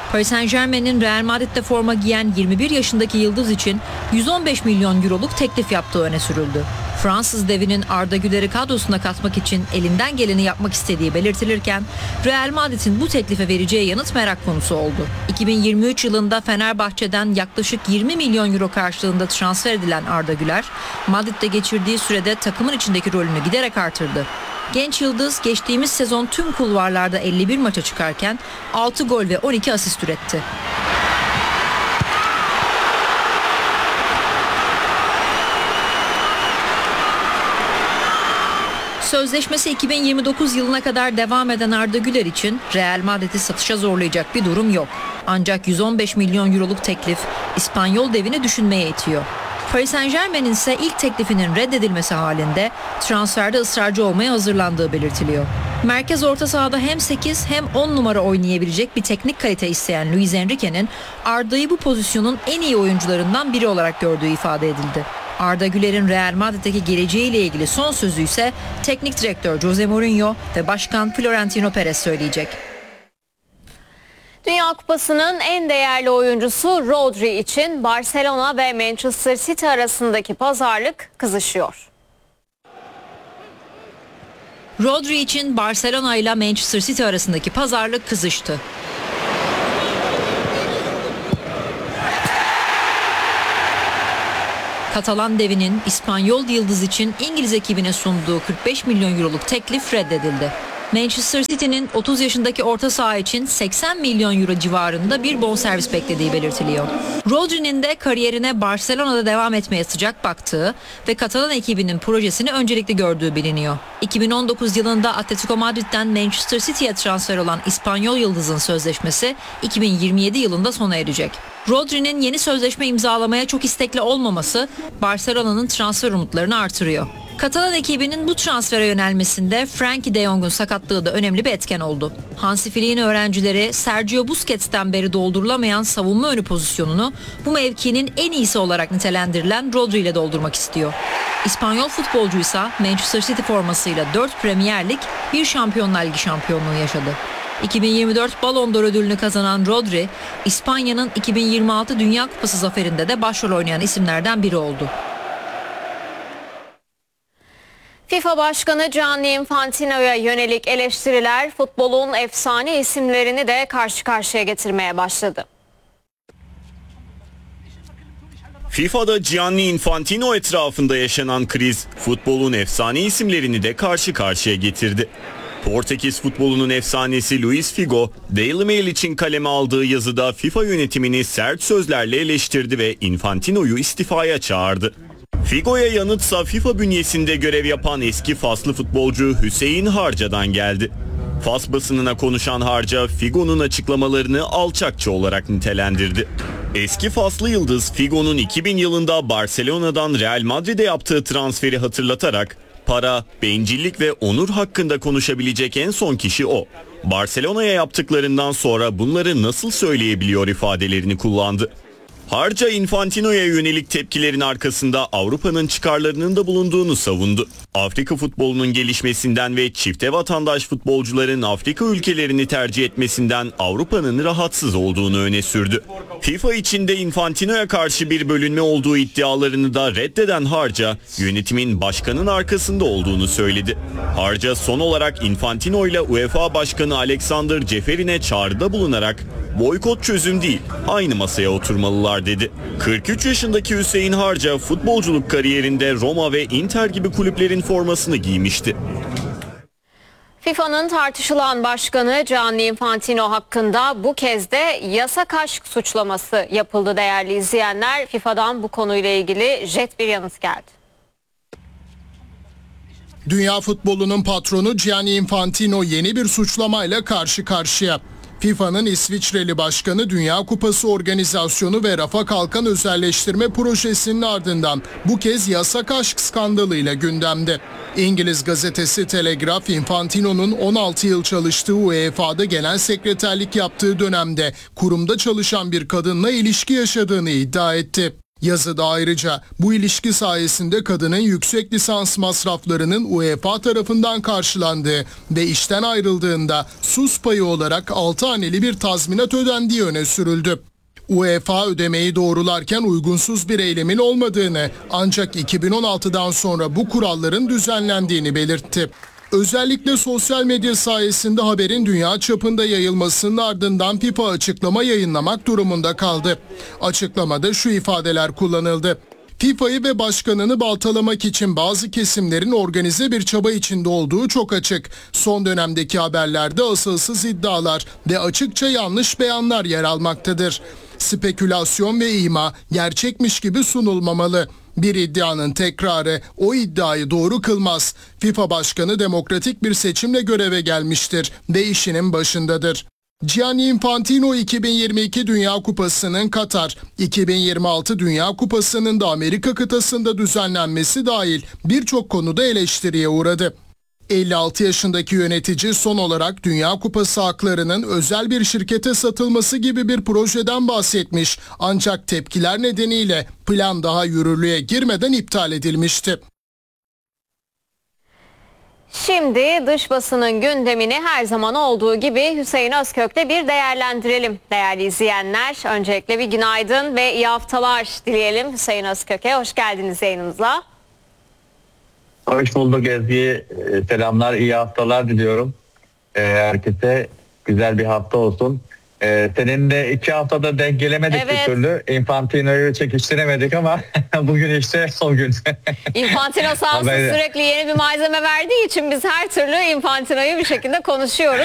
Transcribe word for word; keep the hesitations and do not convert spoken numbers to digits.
Paris Saint-Germain'in Real Madrid'de forma giyen yirmi bir yaşındaki yıldız için yüz on beş milyon euroluk teklif yaptığı öne sürüldü. Fransız devinin Arda Güler'i kadrosuna katmak için elinden geleni yapmak istediği belirtilirken Real Madrid'in bu teklife vereceği yanıt merak konusu oldu. iki bin yirmi üç yılında Fenerbahçe'den yaklaşık yirmi milyon euro karşılığında transfer edilen Arda Güler, Madrid'de geçirdiği sürede takımın içindeki rolünü giderek artırdı. Genç yıldız geçtiğimiz sezon tüm kulvarlarda elli bir maça çıkarken altı gol ve on iki asist üretti. Sözleşmesi iki bin yirmi dokuz yılına kadar devam eden Arda Güler için Real Madrid'i satışa zorlayacak bir durum yok. Ancak yüz on beş milyon euroluk teklif İspanyol devini düşünmeye itiyor. Paris Saint-Germain'in ise ilk teklifinin reddedilmesi halinde transferde ısrarcı olmaya hazırlandığı belirtiliyor. Merkez orta sahada hem sekiz hem on numara oynayabilecek bir teknik kalite isteyen Luis Enrique'nin Arda'yı bu pozisyonun en iyi oyuncularından biri olarak gördüğü ifade edildi. Arda Güler'in Real Madrid'deki geleceğiyle ilgili son sözü ise teknik direktör Jose Mourinho ve başkan Florentino Perez söyleyecek. Dünya Kupası'nın en değerli oyuncusu Rodri için Barcelona ve Manchester City arasındaki pazarlık kızışıyor. Rodri için Barcelona ile Manchester City arasındaki pazarlık kızıştı. Katalan devinin İspanyol yıldız için İngiliz ekibine sunduğu kırk beş milyon euroluk teklif reddedildi. Manchester City'nin otuz yaşındaki orta saha için seksen milyon euro civarında bir bonservis beklediği belirtiliyor. Rodri'nin de kariyerine Barcelona'da devam etmeye sıcak baktığı ve Katalan ekibinin projesini öncelikli gördüğü biliniyor. iki bin on dokuz yılında Atletico Madrid'den Manchester City'ye transfer olan İspanyol yıldızın sözleşmesi iki bin yirmi yedi yılında sona erecek. Rodri'nin yeni sözleşme imzalamaya çok istekli olmaması Barcelona'nın transfer umutlarını artırıyor. Katalan ekibinin bu transfere yönelmesinde Frenkie de Jong'un sakatlığı da önemli bir etken oldu. Hansi Flick'in öğrencileri Sergio Busquets'ten beri doldurulamayan savunma önü pozisyonunu bu mevkinin en iyisi olarak nitelendirilen Rodri ile doldurmak istiyor. İspanyol futbolcuysa Manchester City formasıyla dört Premier Lig, bir Şampiyonlar Ligi şampiyonluğu yaşadı. iki bin yirmi dört Ballon d'Or ödülünü kazanan Rodri, İspanya'nın iki bin yirmi altı Dünya Kupası zaferinde de başrol oynayan isimlerden biri oldu. FIFA Başkanı Gianni Infantino'ya yönelik eleştiriler futbolun efsane isimlerini de karşı karşıya getirmeye başladı. FIFA'da Gianni Infantino etrafında yaşanan kriz futbolun efsane isimlerini de karşı karşıya getirdi. Portekiz futbolunun efsanesi Luis Figo, Daily Mail için kaleme aldığı yazıda FIFA yönetimini sert sözlerle eleştirdi ve Infantino'yu istifaya çağırdı. Figo'ya yanıtsa FIFA bünyesinde görev yapan eski Faslı futbolcu Hüseyin Harca'dan geldi. Fas basınına konuşan Harca, Figo'nun açıklamalarını alçakça olarak nitelendirdi. Eski Faslı yıldız Figo'nun iki bin yılında Barcelona'dan Real Madrid'e yaptığı transferi hatırlatarak para, bencillik ve onur hakkında konuşabilecek en son kişi o. Barcelona'ya yaptıklarından sonra bunları nasıl söyleyebiliyor ifadelerini kullandı. Harca Infantino'ya yönelik tepkilerin arkasında Avrupa'nın çıkarlarının da bulunduğunu savundu. Afrika futbolunun gelişmesinden ve çifte vatandaş futbolcuların Afrika ülkelerini tercih etmesinden Avrupa'nın rahatsız olduğunu öne sürdü. FIFA içinde Infantino'ya karşı bir bölünme olduğu iddialarını da reddeden Harca, yönetimin başkanın arkasında olduğunu söyledi. Harca son olarak Infantino ile UEFA Başkanı Alexander Ceferin'e çağrıda bulunarak boykot çözüm değil, aynı masaya oturmalılar dedi. kırk üç yaşındaki Hüseyin Harca futbolculuk kariyerinde Roma ve Inter gibi kulüplerin formasını giymişti. FIFA'nın tartışılan başkanı Gianni Infantino hakkında bu kez de yasak aşk suçlaması yapıldı değerli izleyenler. FIFA'dan bu konuyla ilgili jet bir yanıt geldi. Dünya futbolunun patronu Gianni Infantino yeni bir suçlamayla karşı karşıya. FIFA'nın İsviçreli başkanı Dünya Kupası organizasyonu ve rafa kalkan özelleştirme projesinin ardından bu kez yasak aşk skandalıyla gündemde. İngiliz gazetesi Telegraph, Infantino'nun on altı yıl çalıştığı U E F A'da genel sekreterlik yaptığı dönemde kurumda çalışan bir kadınla ilişki yaşadığını iddia etti. Yazıda ayrıca bu ilişki sayesinde kadının yüksek lisans masraflarının UEFA tarafından karşılandığı ve işten ayrıldığında sus payı olarak altı haneli bir tazminat ödendiği öne sürüldü. UEFA ödemeyi doğrularken uygunsuz bir eylemin olmadığını, ancak iki bin on altıdan sonra bu kuralların düzenlendiğini belirtti. Özellikle sosyal medya sayesinde haberin dünya çapında yayılmasının ardından FIFA açıklama yayınlamak durumunda kaldı. Açıklamada şu ifadeler kullanıldı. FIFA'yı ve başkanını baltalamak için bazı kesimlerin organize bir çaba içinde olduğu çok açık. Son dönemdeki haberlerde asılsız iddialar ve açıkça yanlış beyanlar yer almaktadır. Spekülasyon ve ima gerçekmiş gibi sunulmamalı. Bir iddianın tekrarı o iddiayı doğru kılmaz. FIFA Başkanı demokratik bir seçimle göreve gelmiştir ve işinin başındadır. Gianni Infantino iki bin yirmi iki Dünya Kupası'nın Katar, iki bin yirmi altı Dünya Kupası'nın da Amerika kıtasında düzenlenmesi dahil birçok konuda eleştiriye uğradı. elli altı yaşındaki yönetici son olarak Dünya Kupası haklarının özel bir şirkete satılması gibi bir projeden bahsetmiş, ancak tepkiler nedeniyle plan daha yürürlüğe girmeden iptal edilmişti. Şimdi dış basının gündemini her zaman olduğu gibi Hüseyin Özkök'le bir değerlendirelim değerli izleyenler. Öncelikle bir günaydın ve iyi haftalar dileyelim Hüseyin Özkök'e. Hoş geldiniz yayınımıza. Hoş bulduk Ezgi. Selamlar, iyi haftalar diliyorum. Herkese güzel bir hafta olsun. Seninle iki haftada denk gelemedik Evet. bir türlü. Infantino'yu çekiştiremedik ama bugün işte o gün. Infantino sağ olsun Haber- sürekli yeni bir malzeme verdiği için biz her türlü Infantino'yu bir şekilde konuşuyoruz.